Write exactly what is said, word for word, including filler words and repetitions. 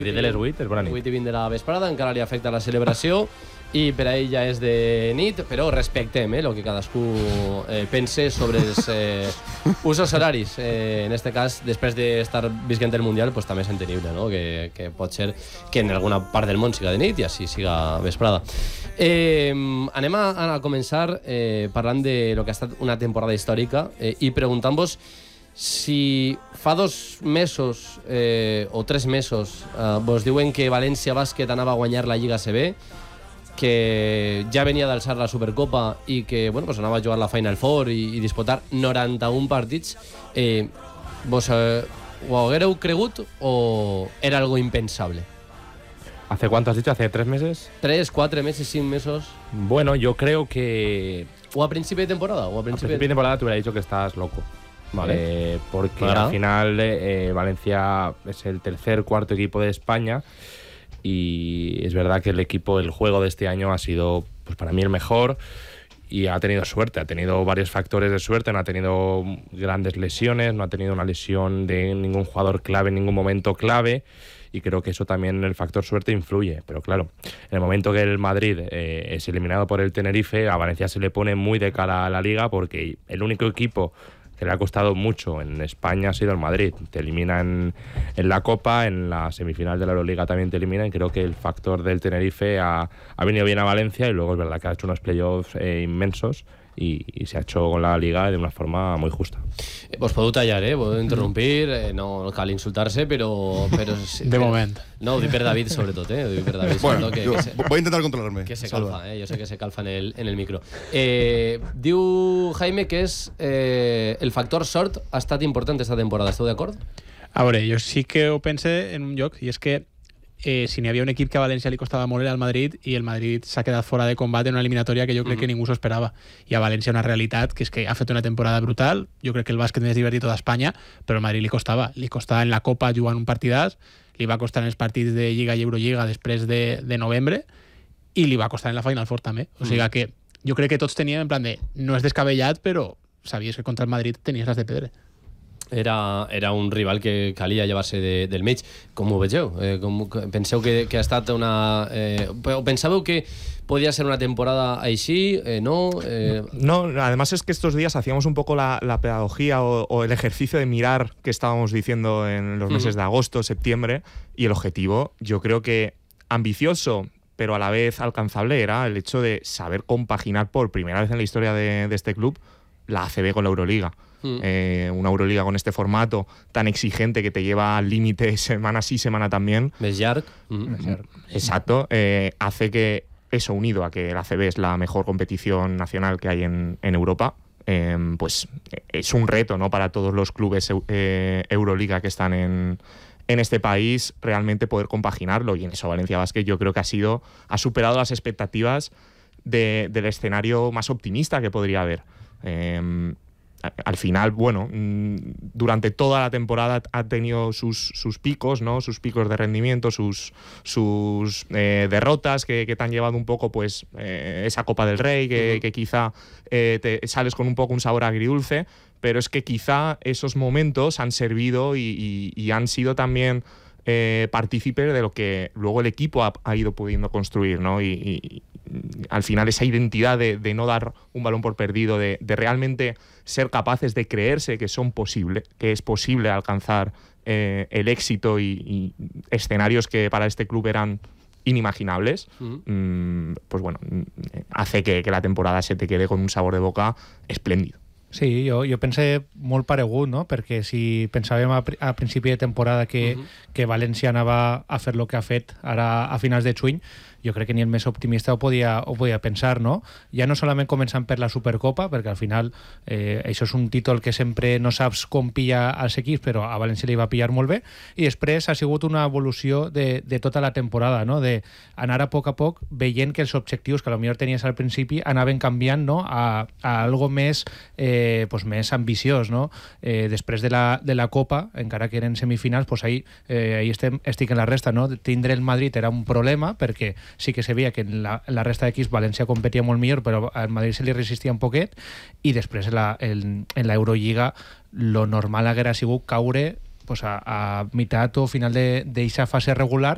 de les vuit és bona nit. vuit i vint de la vesprada, encara li afecta la celebració i per a ell ja és de nit, però respectem eh, el que cadascú eh, pense sobre els eh, usos horaris. Eh, en este cas, després d'estar visquent el Mundial, pues, també és entendible, no? que, que pot ser que en alguna part del món siga de nit i així siga vesprada. Eh, anem a, a començar eh, parlant de lo que ha estat una temporada històrica eh, i preguntant-vos si fa dos mesos eh, o tres mesos eh, vos diuen que València Bàsquet anava a guanyar la Lliga A C B, que ja venia d'alçar la Supercopa i que bueno, pues anava a jugar la Final Four i, i disputar noranta-un partits, eh, vos eh, ho haguéreu cregut o era algo impensable? ¿Hace cuánto has dicho? ¿Hace tres meses? Tres, cuatro meses, cinco meses. Bueno, yo creo que... ¿O a principio de temporada? O a principio, a principio de temporada te hubiera dicho que estás loco. Vale. Eh, porque Claro. al final eh, Valencia es el tercer, cuarto equipo de España y es verdad que el equipo, el juego de este año ha sido, pues para mí, el mejor y ha tenido suerte, ha tenido varios factores de suerte, no ha tenido grandes lesiones, no ha tenido una lesión de ningún jugador clave en ningún momento clave y creo que eso también, el factor suerte, influye. Pero claro, en el momento que el Madrid eh, es eliminado por el Tenerife, a Valencia se le pone muy de cara a la Liga porque el único equipo que le ha costado mucho en España ha sido el Madrid. Te eliminan en la Copa, en la semifinal de la Euroliga también te eliminan. Creo que el factor del Tenerife ha, ha venido bien a Valencia y luego es verdad que ha hecho unos playoffs eh, inmensos y, y se ha hecho con la Liga de una forma muy justa. Eh, vos podeu tallar, eh? Podeu interrompir, eh, no cal insultar-se, però... però sí, de moment. No, ho dic per David, sobretot, eh? Ho dic per David, Bueno, sobretot, que, yo que se, voy a intentar controlarme. que se Salva. calfa, eh? Jo sé que se calfa en el, en el micro. Eh, diu Jaime que és eh, el factor sort ha estat important esta temporada, esteu d'acord? A veure, jo sí que ho pense en un lloc, i és que eh, si n'hi havia un equip que a València li costava molt era el Madrid, i el Madrid s'ha quedat fora de combat en una eliminatòria que jo crec mm-hmm. que ningú s'ho esperava. I a València una realitat que és que ha fet una temporada brutal, jo crec que el bàsquet més divertit de Espanya, però al Madrid li costava. Li costava en la Copa jugant un partidàs, li va costar en els partits de Lliga i Eurolliga després de, de novembre, i li va costar en la Final Four també. O sigui que jo crec que tots teníem en plan de no és descabellat, però sabies que contra el Madrid tenies les de pedre. Era, era un rival que calia llevar-se de, del mig. Com ho vegeu? Eh, com, penseu que, que ha estat una... Eh, ¿Pensàveu que podía ser una temporada així? Eh, ¿No? Eh... No, además es que estos días hacíamos un poco la, la pedagogía o, o el ejercicio de mirar qué estábamos diciendo en los meses de agosto, septiembre, y el objetivo, yo creo que ambicioso, pero a la vez alcanzable, era el hecho de saber compaginar por primera vez en la historia de, de este club la A C B con la Euroliga. Mm. Eh, una Euroliga con este formato tan exigente que te lleva al límite semana sí, semana también. Més llarg. Mm. Exacto. Eh, hace que eso, unido a que la A C B es la mejor competición nacional que hay en, en Europa, eh, pues es un reto, ¿no?, para todos los clubes eh, Euroliga que están en, en este país, realmente poder compaginarlo. Y en eso Valencia Bàsquet yo creo que ha sido ha superado las expectativas de, del escenario más optimista que podría haber. Eh, al final, bueno, durante toda la temporada ha tenido sus, sus picos, ¿no? Sus picos de rendimiento, sus, sus eh, derrotas que, que te han llevado un poco, pues, eh, esa Copa del Rey, que, que quizá eh, te sales con un poco un sabor agridulce, pero es que quizá esos momentos han servido y, y, y han sido también eh, partícipes de lo que luego el equipo ha, ha ido pudiendo construir, ¿no? Y, y al final esa identidad de, de no dar un balón por perdido, de, de realmente ser capaces de creerse que son posible, que es posible alcanzar eh, el éxito y, y escenarios que para este club eran inimaginables, uh-huh. mmm, pues bueno, hace que, que la temporada se te quede con un sabor de boca espléndido. Sí, jo, jo pense molt paregut, no? Perquè si pensàvem a, a principi de temporada que, uh-huh. que València anava a fer el que ha fet ara a finals de juny, jo crec que ni el més optimista ho podia, ho podia pensar, no? Ja no solament començant per la Supercopa, perquè al final eh, això és un títol que sempre no saps com pilla als equips, però a València li va pillar molt bé, i després ha sigut una evolució de, de tota la temporada, no? De anar a poc a poc veient que els objectius que potser tenies al principi anaven canviant, no? a, a algo més, eh, pues més ambiciós, no? Eh, després de la, de la Copa, encara que eren semifinals, pues ahí, eh, ahí estem, estic en la resta, no? Tindre el Madrid era un problema, perquè sí que se veia que en la, en la resta d'equips València competia molt millor, però al Madrid se li resistia un poquet, i després en la, en, en la Eurolliga lo normal haguera sigut caure pues, a, a meitat o final d'aquesta fase regular